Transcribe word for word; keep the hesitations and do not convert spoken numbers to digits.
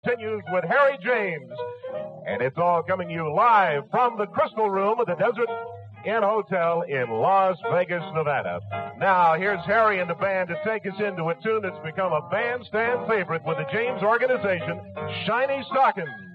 continues with Harry James. And it's all coming to you live from the Crystal Room of the Desert Inn Hotel in Las Vegas, Nevada. Now, here's Harry and the band to take us into a tune that's become a bandstand favorite with the James organization, Shiny Stockings.